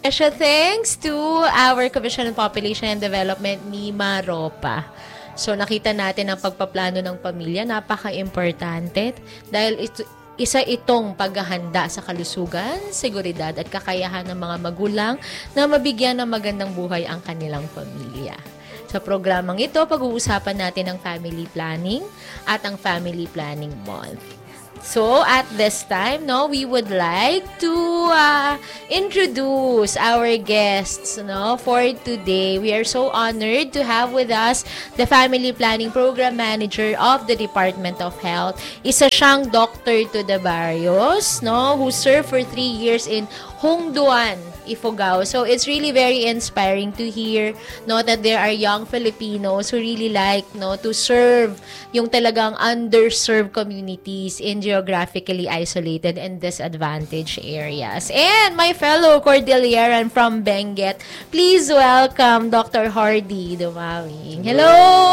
Special thanks to our Commission on Population and Development, Nima Ropa. So nakita natin ang pagpaplano ng pamilya, napaka-importante dahil isa itong paghahanda sa kalusugan, seguridad at kakayahan ng mga magulang na mabigyan ng magandang buhay ang kanilang pamilya. Sa programang ito, pag-uusapan natin ang family planning at ang family planning month. So, at this time, we would like to introduce our guests, for today. We are so honored to have with us the Family Planning Program Manager of the Department of Health. Isa siyang Dr. Tuda Barrios, who served for 3 years in Hongduan, Ifugao. So it's really very inspiring to hear that there are young Filipinos who really like to serve yung talagang underserved communities in geographically isolated and disadvantaged areas. And my fellow Cordilleran from Benguet, please welcome Dr. Hardy Dumawing. Hello,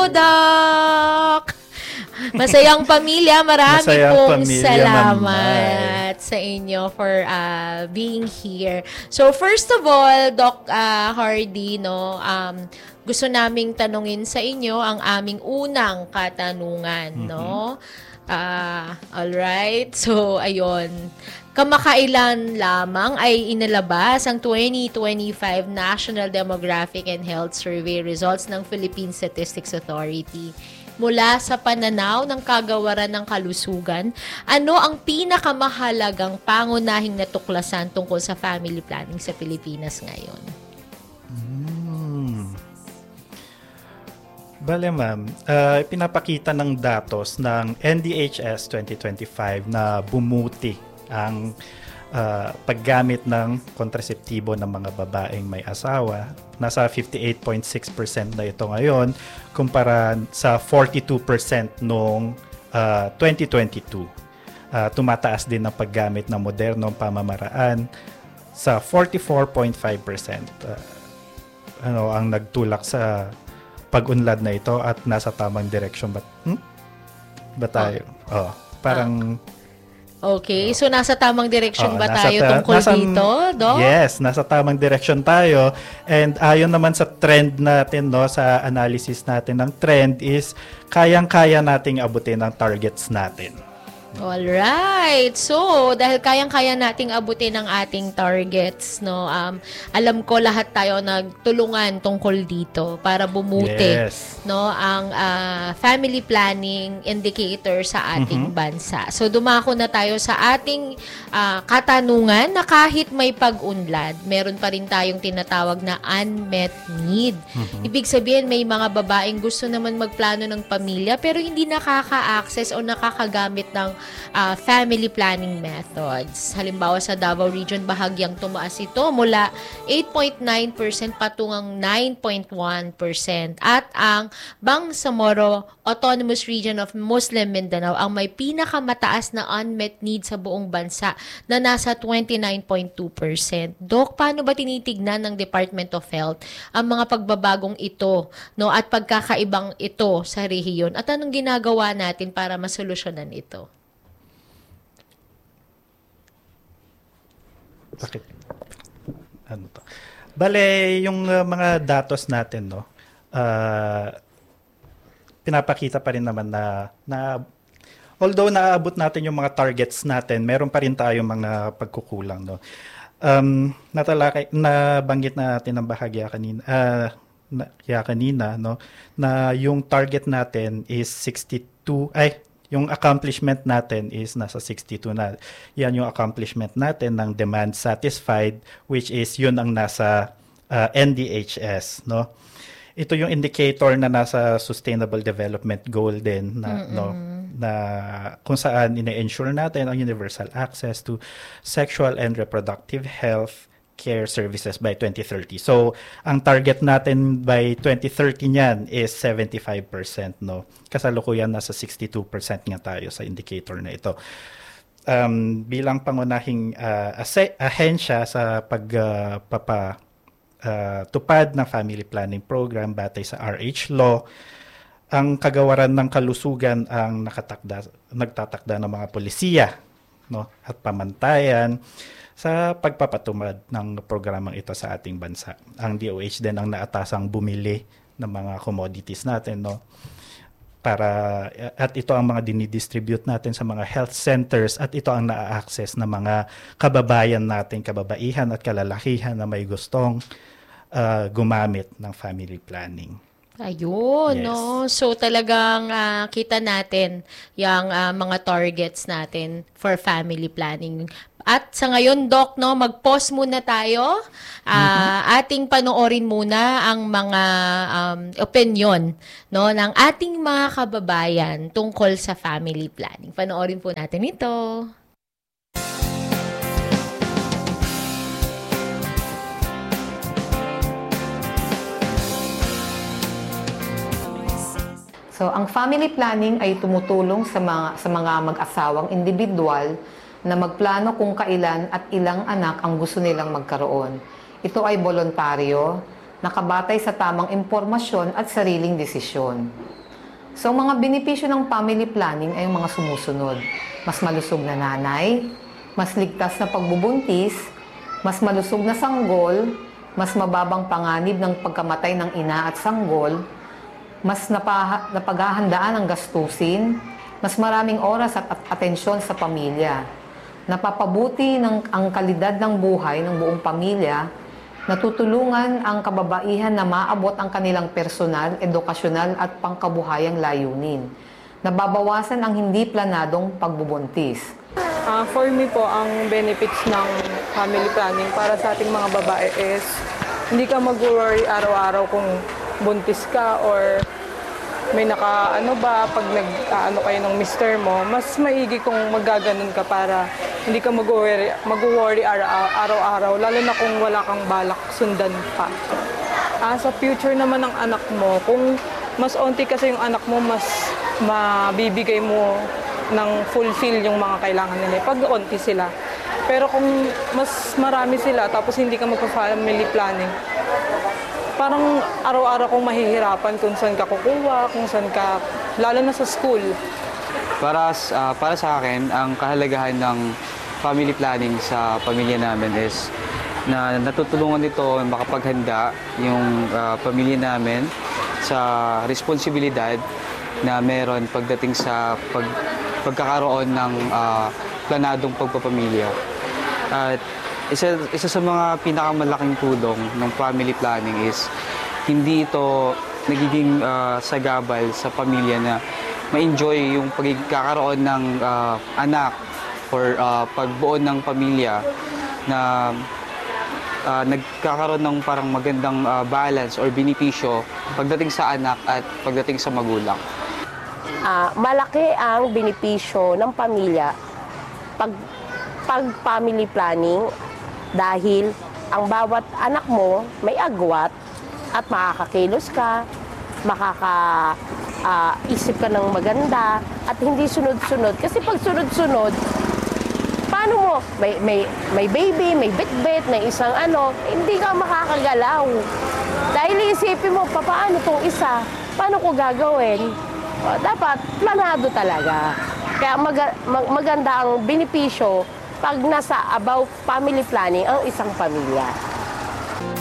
Doc! Masayang pamilya, marami pong salamat sa inyo for being here. So first of all, Doc Hardy, gusto naming tanungin sa inyo ang aming unang katanungan, alright, so ayun. Kamakailan lamang ay inilabas ang 2025 National Demographic and Health Survey results ng Philippine Statistics Authority. Mula sa pananaw ng kagawaran ng kalusugan, ano ang pinakamahalagang pangunahing natuklasan tungkol sa family planning sa Pilipinas ngayon? Bale ma'am, pinapakita ng datos ng NDHS 2025 na bumuti ang paggamit ng kontraseptibo ng mga babaeng may asawa. Nasa 58.6% na ito ngayon kumpara sa 42% noong 2022. Tumataas din ang paggamit ng modernong pamamaraan sa 44.5%. Ang nagtulak sa pag-unlad na ito at nasa tamang direksyon ba tayo? Parang okay, so nasa tamang direksyon ba tayo tungkol dito, Doc? Yes, nasa tamang direksyon tayo. And ayon naman sa trend natin, sa analysis natin ng trend is kayang-kaya nating abutin ang targets natin. Alright. So, dahil kayang-kaya nating abutin ang ating targets, alam ko lahat tayo nagtulungan tungkol dito para bumuti, ang family planning indicator sa ating bansa. So, dumako na tayo sa ating katanungan na kahit may pag-unlad, meron pa rin tayong tinatawag na unmet need. Ibig sabihin, may mga babaeng gusto naman magplano ng pamilya pero hindi nakaka-access o nakakagamit ng family planning methods. Halimbawa sa Davao Region, bahagyang tumaas ito mula 8.9% patungang 9.1%. At ang Bangsamoro Autonomous Region of Muslim Mindanao ang may pinakamataas na unmet need sa buong bansa na nasa 29.2%. Doc, paano ba tinitignan ng Department of Health ang mga pagbabagong ito at pagkakaibang ito sa rehiyon? At anong ginagawa natin para masolusyonan ito? Bakit? Ano to? Bale, yung mga datos natin, pinapakita pa rin naman na although naabot natin yung mga targets natin, meron pa rin tayong mga pagkukulang, nabanggit natin ng bahagya kanina, na yung target natin is 62, yung accomplishment natin is nasa 62 na. Yan yung accomplishment natin ng demand satisfied, which is yun ang nasa NDHS, Ito yung indicator na nasa Sustainable Development Goal din na kung saan ine-ensure natin ang universal access to sexual and reproductive health care services by 2030. So, ang target natin by 2030 niyan is 75%, Kasalukuyan nasa 62% nga tayo sa indicator na ito. Bilang pangunahing ahensya sa pagpapatupad ng family planning program batay sa RH Law, ang kagawaran ng kalusugan ang nagtatakda ng mga polisiya, at pamantayan sa pagpapatumad ng programang ito sa ating bansa. Ang DOH din ang naatasang bumili ng mga commodities natin, no? At ito ang mga dinidistribute natin sa mga health centers at ito ang na-access ng mga kababayan natin, kababaihan at kalalakihan na may gustong gumamit ng family planning. Ayun, Yes. no? So talagang kita natin yung mga targets natin for family planning. At sa ngayon, Doc, no, mag-pause muna tayo. Ating panoorin muna ang mga opinion, no, ng ating mga kababayan tungkol sa family planning. Panoorin po natin ito. So, ang family planning ay tumutulong sa mga mag-asawang individual na magplano kung kailan at ilang anak ang gusto nilang magkaroon. Ito ay voluntaryo, nakabatay sa tamang impormasyon at sariling desisyon. So, ang mga benepisyo ng family planning ay mga sumusunod. Mas malusog na nanay, mas ligtas na pagbubuntis, mas malusog na sanggol, mas mababang panganib ng pagkamatay ng ina at sanggol, mas napaghahandaan ang gastusin, mas maraming oras at atensyon sa pamilya. Napapabuti ang kalidad ng buhay ng buong pamilya, natutulungan ang kababaihan na maabot ang kanilang personal, edukasyonal at pangkabuhayang layunin. Nababawasan ang hindi planadong pagbubuntis. For me po, ang benefits ng family planning para sa ating mga babae is hindi ka mag-worry araw-araw kung buntis ka or may pag kayo ng mister mo, mas maigi kung magaganon ka para hindi ka mag-worry araw-araw, lalo na kung wala kang balak sundan pa. Sa future naman ng anak mo, kung mas onti kasi yung anak mo, mas mabibigay mo ng fulfill yung mga kailangan nila pag onti sila. Pero kung mas marami sila tapos hindi ka magpa-family planning, parang araw-araw kong mahihirapan kung saan ka kukuha, kung saan ka, lalo na sa school. Para sa akin, ang kahalagahan ng family planning sa pamilya namin is na natutulungan nito makapaghanda yung pamilya namin sa responsibilidad na meron pagdating sa pagkakaroon ng planadong pagpapamilya. At isa sa mga pinakamalaking tulong ng family planning is hindi ito nagiging sagabal sa pamilya na ma-enjoy yung pagkakaroon ng anak or pagbuo ng pamilya na nagkakaroon ng parang magandang balance or benepisyo pagdating sa anak at pagdating sa magulang. Malaki ang benepisyo ng pamilya pag family planning dahil ang bawat anak mo may agwat at makakakilos ka, isip ka ng maganda at hindi sunod-sunod. Kasi pag sunod-sunod, paano mo? May baby, may bit-bit, may isang hindi ka makakagalaw. Dahil iisipin mo, paano tong isa? Paano ko gagawin? Dapat planado talaga. Kaya maganda ang benepisyo pag nasa about family planning ang isang pamilya.